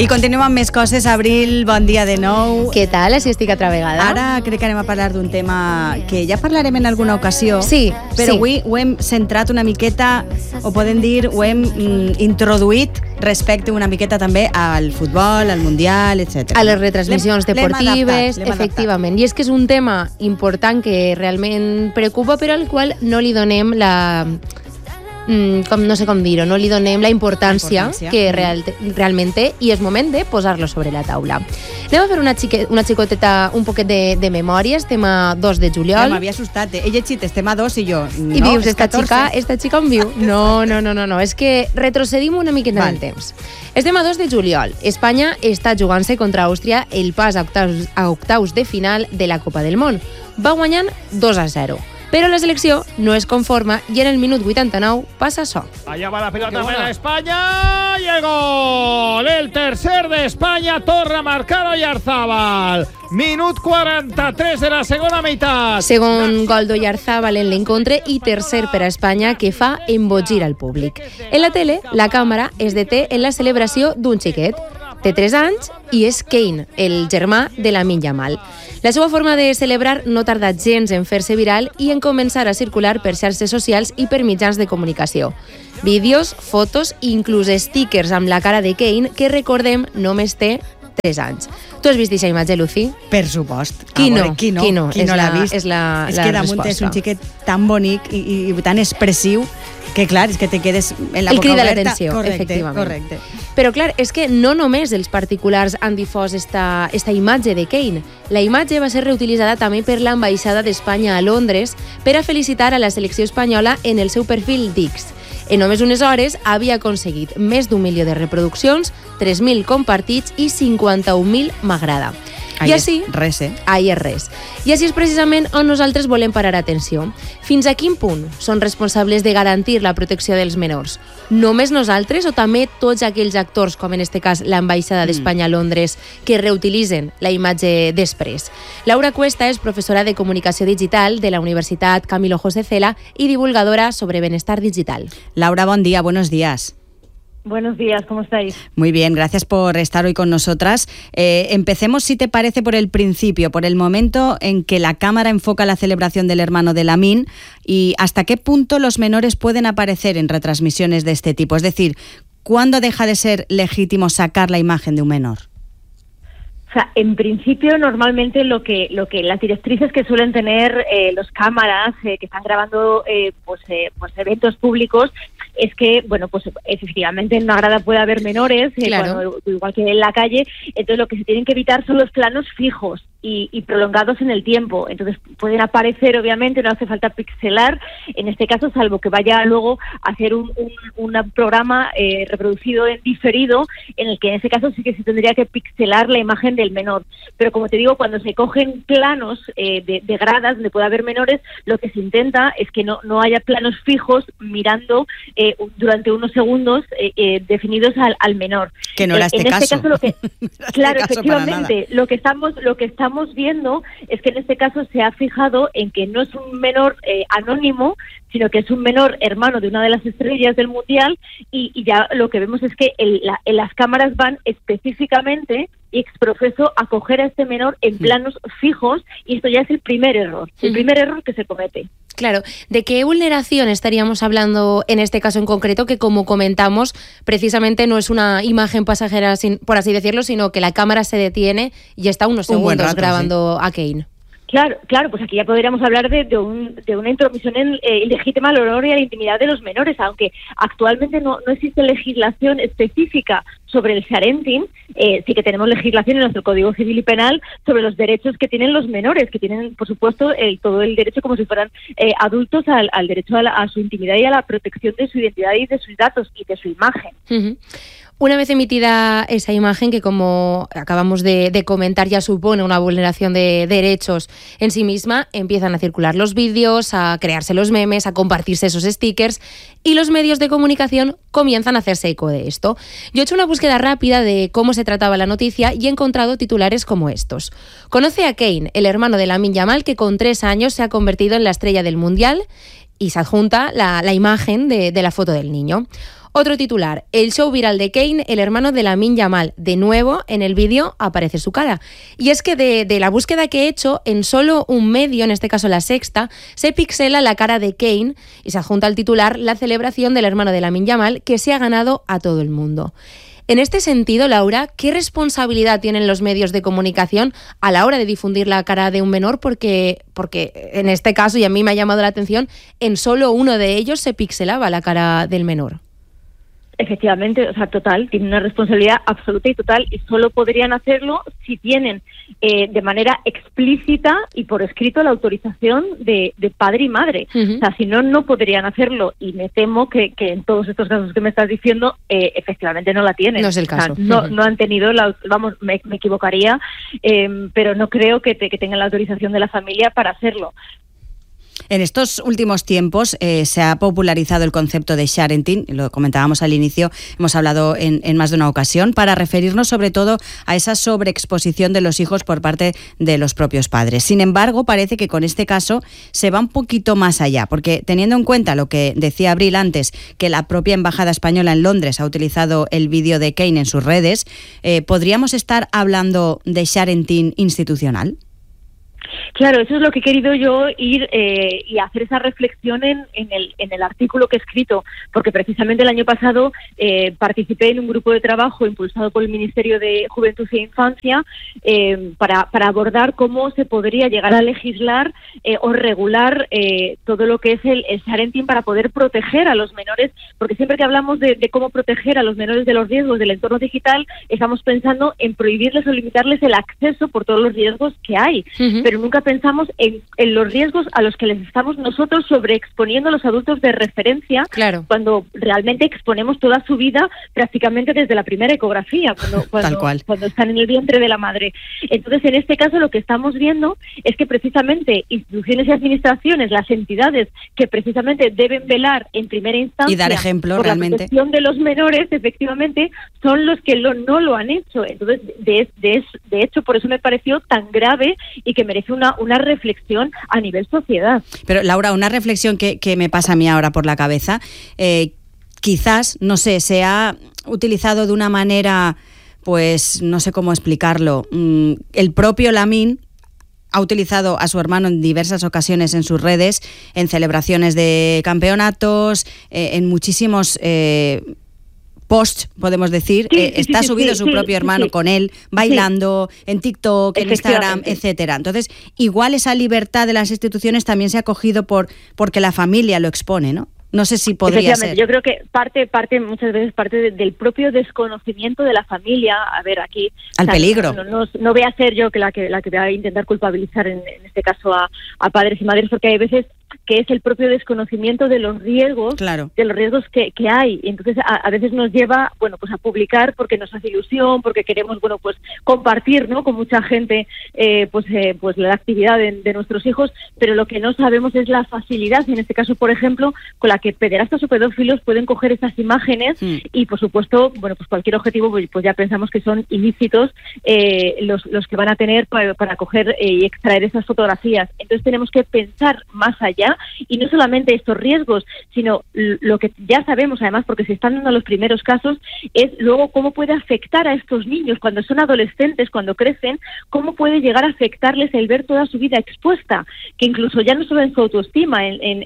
I continuem amb més coses. Abril, bon dia de nou. Què tal? Així estic altra vegada. Ara crec que anem a parlar d'un tema que ja parlarem en alguna ocasió. Sí, però sí. avui ho hem centrat una miqueta, o podem dir, ho hem introduït respecte una miqueta també al futbol, al Mundial, etc. A les retransmissions deportives, l'hem efectivament. I és que és un tema important que realment preocupa, però al qual no li donem la... no sé com dir-ho, no li donem la importància que realment té, i és moment de posar-lo sobre la taula. Anem a fer una xicoteta, un poquet de memòria. Estem a 2 de juliol. M'havia assustat. He llegit estem a 2 i jo... No, I dius, esta xica on viu? No. És que retrocedim una miqueta en el temps. Estem a 2 de juliol. Espanya està jugant-se contra Àustria el pas a octaus de final de la Copa del Món. Va guanyant 2-0. Pero la selección no es conforme y en el minut 89 pasa això. Allá va la pelota para España y el gol. El tercer de España, torna a marcar Oyarzábal. Minut 43 de la segona meitat. Segon gol d'Oyarzabal en l'encontre i tercer per a Espanya, que fa embogir al públic. En la tele, la càmera es deté en la celebració d'un xiquet. Té 3 anys i és Kane, el germà de Lamine Yamal. La seva forma de celebrar no tarda gens en fer-se viral i en començar a circular per xarxes socials i per mitjans de comunicació. Vídeos, fotos i inclús stickers amb la cara de Kane, que recordem només té 3 anys. Tu has vist aquesta imatge, Lucy? Per supost. Qui no? Qui no l'ha vist? És la que damunt resposta. És un xiquet tan bonic i tan expressiu que, clar, és que te quedes en la boca oberta. El crida l'atenció, efectivament. Correcte. Però, clar, és que no només els particulars han difós esta imatge de Kane. La imatge va ser reutilitzada també per l'ambaixada d'Espanya a Londres per a felicitar a la selecció espanyola en el seu perfil d'X. En només unes hores havia aconseguit més d'1 milió de reproduccions, 3.000 compartits i 51.000 m'agrada. I així, res, ahí és res. I així és precisament on nosaltres volem parar atenció. Fins a quin punt són responsables de garantir la protecció dels menors? Només nosaltres o també tots aquells actors, com en este cas l'ambaixada d'Espanya a Londres, que reutilitzen la imatge després? Laura Cuesta és professora de Comunicació Digital de la Universitat Camilo José Cela i divulgadora sobre benestar digital. Laura, bon dia, buenos días. Buenos días, ¿cómo estáis? Muy bien, gracias por estar hoy con nosotras. Empecemos, si te parece, por el principio, por el momento en que la cámara enfoca la celebración del hermano de Lamine y hasta qué punto los menores pueden aparecer en retransmisiones de este tipo. Es decir, ¿cuándo deja de ser legítimo sacar la imagen de un menor? O sea, en principio, normalmente lo que las directrices que suelen tener los cámaras que están grabando pues eventos públicos es que, bueno, pues efectivamente en una grada puede haber menores, claro. Igual que en la calle. Entonces lo que se tienen que evitar son los planos fijos y prolongados en el tiempo. Entonces pueden aparecer, obviamente, no hace falta pixelar, en este caso, salvo que vaya luego a hacer un programa reproducido en diferido, en el que en ese caso sí que se tendría que pixelar la imagen del menor. Pero como te digo, cuando se cogen planos de gradas donde puede haber menores, lo que se intenta es que no haya planos fijos mirando durante unos segundos definidos al menor. Que no era este caso. Caso claro, efectivamente, lo que estamos viendo es que en este caso se ha fijado en que no es un menor anónimo, sino que es un menor hermano de una de las estrellas del Mundial, y ya lo que vemos es que las cámaras van específicamente y exprofeso a coger a este menor en planos fijos, y esto ya es el primer error que se comete. Claro, ¿de qué vulneración estaríamos hablando en este caso en concreto? Que, como comentamos, precisamente no es una imagen pasajera, por así decirlo, sino que la cámara se detiene y está unos segundos grabando a Kane. Claro, pues aquí ya podríamos hablar de una intromisión ilegítima al honor y a la intimidad de los menores, aunque actualmente no existe legislación específica sobre el sharenting. Sí que tenemos legislación en nuestro Código Civil y Penal sobre los derechos que tienen los menores, que tienen, por supuesto, todo el derecho como si fueran adultos al derecho a su intimidad y a la protección de su identidad y de sus datos y de su imagen. Uh-huh. Una vez emitida esa imagen, que como acabamos de comentar ya supone una vulneración de derechos en sí misma, empiezan a circular los vídeos, a crearse los memes, a compartirse esos stickers, y los medios de comunicación comienzan a hacerse eco de esto. Yo he hecho una búsqueda rápida de cómo se trataba la noticia y he encontrado titulares como estos. Conoce a Kane, el hermano de Lamine Yamal, que con 3 años se ha convertido en la estrella del Mundial, y se adjunta la imagen de la foto del niño. Otro titular, el show viral de Kane, el hermano de Lamine Yamal. De nuevo, en el vídeo aparece su cara. Y es que de la búsqueda que he hecho, en solo un medio, en este caso La Sexta, se pixela la cara de Kane y se adjunta al titular la celebración del hermano de Lamine Yamal, que se ha ganado a todo el mundo. En este sentido, Laura, ¿qué responsabilidad tienen los medios de comunicación a la hora de difundir la cara de un menor? Porque en este caso, y a mí me ha llamado la atención, en solo uno de ellos se pixelaba la cara del menor. Efectivamente, o sea, total, tienen una responsabilidad absoluta y total, y solo podrían hacerlo si tienen de manera explícita y por escrito la autorización de padre y madre. O sea, si no, no podrían hacerlo, y me temo que en todos estos casos que me estás diciendo, efectivamente no la tienen. No es el caso. O sea, no han tenido, me equivocaría, pero no creo que tengan la autorización de la familia para hacerlo. En estos últimos tiempos se ha popularizado el concepto de sharenting, lo comentábamos al inicio, hemos hablado en más de una ocasión, para referirnos sobre todo a esa sobreexposición de los hijos por parte de los propios padres. Sin embargo, parece que con este caso se va un poquito más allá, porque teniendo en cuenta lo que decía Abril antes, que la propia Embajada Española en Londres ha utilizado el vídeo de Kane en sus redes, ¿podríamos estar hablando de sharenting institucional? Claro, eso es lo que he querido yo ir y hacer esa reflexión en el artículo que he escrito, porque precisamente el año pasado participé en un grupo de trabajo impulsado por el Ministerio de Juventud e Infancia para abordar cómo se podría llegar a legislar o regular todo lo que es el sharenting para poder proteger a los menores, porque siempre que hablamos de cómo proteger a los menores de los riesgos del entorno digital, estamos pensando en prohibirles o limitarles el acceso por todos los riesgos que hay, pero nunca pensamos en los riesgos a los que les estamos nosotros sobreexponiendo a los adultos de referencia, claro, cuando realmente exponemos toda su vida prácticamente desde la primera ecografía, cuando están en el vientre de la madre. Entonces, en este caso, lo que estamos viendo es que precisamente instituciones y administraciones, las entidades que precisamente deben velar en primera instancia y dar ejemplo por realmente la protección de los menores, efectivamente, son los que no lo han hecho. Entonces, de hecho, por eso me pareció tan grave y que merece una reflexión a nivel sociedad. Pero Laura, una reflexión que me pasa a mí ahora por la cabeza, quizás, no sé, se ha utilizado de una manera, pues no sé cómo explicarlo, el propio Lamine ha utilizado a su hermano en diversas ocasiones en sus redes, en celebraciones de campeonatos, en muchísimos post, podemos decir, está subido su propio hermano con él, bailando en TikTok, en Instagram, etcétera. Entonces, igual esa libertad de las instituciones también se ha cogido porque la familia lo expone, ¿no? No sé si podría ser. Yo creo que muchas veces parte del propio desconocimiento de la familia. A ver, aquí al peligro. No voy a ser yo la que voy a intentar culpabilizar en este caso a padres y madres, porque hay veces que es el propio desconocimiento de los riesgos, claro, de los riesgos que hay. Y entonces a veces nos lleva, pues a publicar porque nos hace ilusión, porque queremos, pues compartir, ¿no?, con mucha gente, pues la actividad de nuestros hijos, pero lo que no sabemos es la facilidad, en este caso, por ejemplo, con la que pederastas o pedófilos pueden coger esas imágenes y, por supuesto, pues cualquier objetivo, pues ya pensamos que son ilícitos los que van a tener para coger y extraer esas fotografías. Entonces tenemos que pensar más allá, y no solamente estos riesgos, sino lo que ya sabemos, además, porque se están dando los primeros casos, es luego cómo puede afectar a estos niños cuando son adolescentes, cuando crecen, cómo puede llegar a afectarles el ver toda su vida expuesta, que incluso ya no solo en su autoestima, en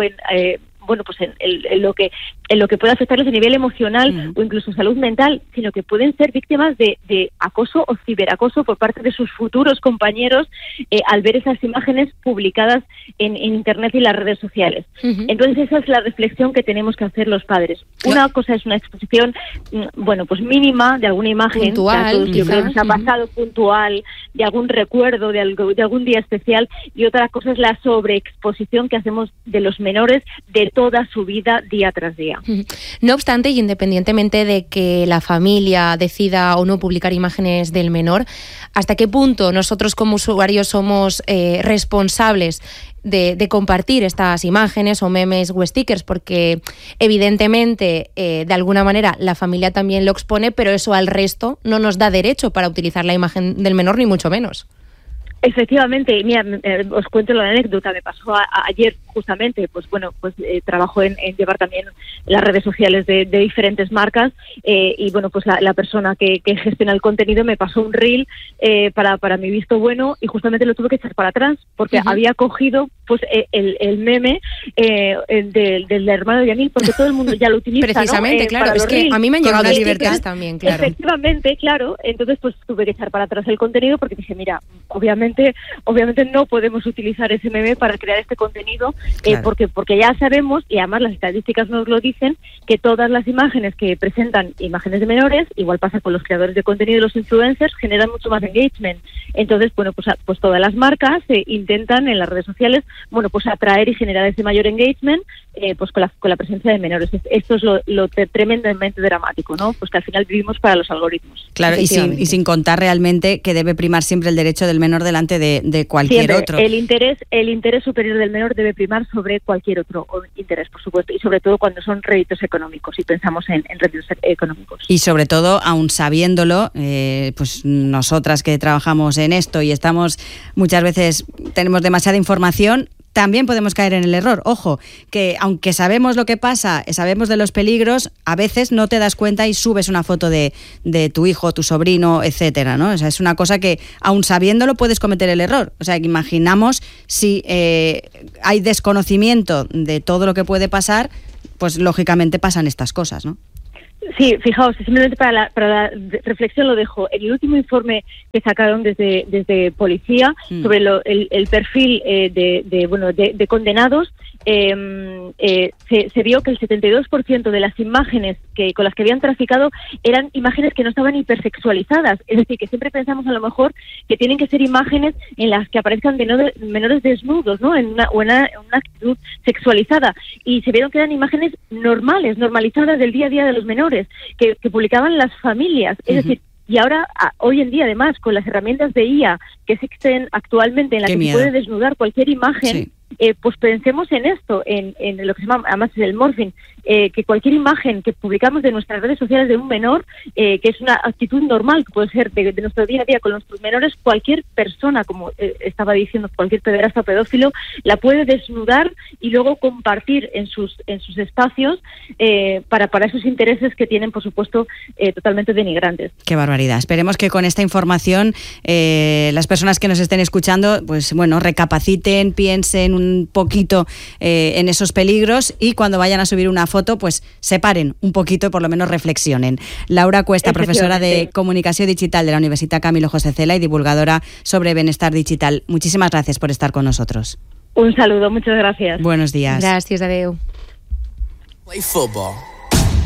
lo que puede afectarles a nivel emocional o incluso salud mental, sino que pueden ser víctimas de acoso o ciberacoso por parte de sus futuros compañeros al ver esas imágenes publicadas en Internet y las redes sociales. Entonces esa es la reflexión que tenemos que hacer los padres. Una cosa es una exposición, pues mínima de alguna imagen, puntual, que nos ha pasado, puntual, de algún recuerdo, de algún día especial, y otra cosa es la sobreexposición que hacemos de los menores de toda su vida, día tras día. No obstante, y independientemente de que la familia decida o no publicar imágenes del menor, ¿hasta qué punto nosotros como usuarios somos responsables de compartir estas imágenes o memes o stickers? Porque evidentemente de alguna manera la familia también lo expone, pero eso al resto no nos da derecho para utilizar la imagen del menor, ni mucho menos. Efectivamente, mira, os cuento la anécdota. Me pasó ayer justamente, trabajo en llevar también las redes sociales de diferentes marcas y bueno, pues la persona que gestiona el contenido me pasó un reel para mi visto bueno y justamente lo tuve que echar para atrás porque había cogido pues el meme del hermano de Yamil, porque todo el mundo ya lo utiliza. Precisamente, ¿no? Claro, es que reels, a mí me han llegado las libertades stickers, también, claro. Efectivamente, claro. Entonces pues tuve que echar para atrás el contenido porque dije, mira, obviamente no podemos utilizar ese meme para crear este contenido, claro. porque ya sabemos, y además las estadísticas nos lo dicen, que todas las imágenes que presentan imágenes de menores, igual pasa con los creadores de contenido y los influencers, generan mucho más engagement. Entonces, bueno, pues todas las marcas intentan en las redes sociales, bueno, pues atraer y generar ese mayor engagement, pues con la presencia de menores. Esto es lo tremendamente dramático, ¿no? Pues que al final vivimos para los algoritmos. Claro, y sin contar realmente que debe primar siempre el derecho del menor delante de cualquier siempre otro. El interés superior del menor debe primar sobre cualquier otro interés, por supuesto, y sobre todo cuando son réditos económicos, y pensamos en réditos económicos. Y sobre todo, aún sabiéndolo, pues nosotras que trabajamos en esto y estamos muchas veces, tenemos demasiada información, también podemos caer en el error. Ojo, que aunque sabemos lo que pasa, sabemos de los peligros, a veces no te das cuenta y subes una foto de tu hijo, tu sobrino, etcétera, ¿no? O sea, es una cosa que, aun sabiéndolo, puedes cometer el error. O sea, que imaginamos si hay desconocimiento de todo lo que puede pasar, pues lógicamente pasan estas cosas, ¿no? Sí, fijaos, simplemente para la reflexión lo dejo. En el último informe que sacaron desde policía sobre el perfil de condenados, se vio que el 72% de las imágenes con las que habían traficado eran imágenes que no estaban hipersexualizadas. Es decir, que siempre pensamos a lo mejor que tienen que ser imágenes en las que aparezcan menores desnudos, ¿no? En una actitud sexualizada. Y se vieron que eran imágenes normalizadas del día a día de los menores, que publicaban las familias. Es decir, y ahora, hoy en día, además, con las herramientas de IA que existen actualmente, en las que se puede desnudar cualquier imagen, pues pensemos en esto, en lo que se llama, además, el morphing, que cualquier imagen que publicamos de nuestras redes sociales de un menor, que es una actitud normal, que puede ser de nuestro día a día con nuestros menores, cualquier persona, como estaba diciendo, cualquier pederasta o pedófilo, la puede desnudar y luego compartir en sus espacios para esos intereses que tienen, por supuesto, totalmente denigrantes. Qué barbaridad. Esperemos que con esta información las personas que nos estén escuchando, pues bueno, recapaciten, piensen un poquito en esos peligros y cuando vayan a subir una foto, pues se paren un poquito y por lo menos reflexionen. Laura Cuesta, profesora de Comunicación Digital de la Universitat Camilo José Cela y divulgadora sobre bienestar digital. Muchísimas gracias por estar con nosotros. Un saludo, muchas gracias. Buenos días. Gràcies, adeu. Play football.